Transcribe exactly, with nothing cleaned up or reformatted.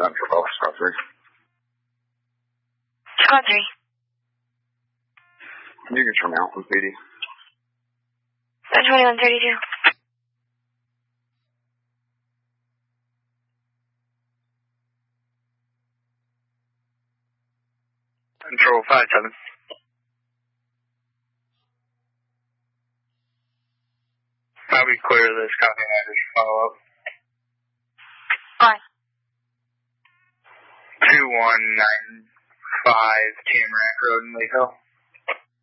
percent for both Squad three. Squad three. You can turn me out with P D. twenty-one thirty-two. Control five seven. I'll be clear of this, copy that, just follow up. Fine. two one nine five Tamarack Road in Lake Hill.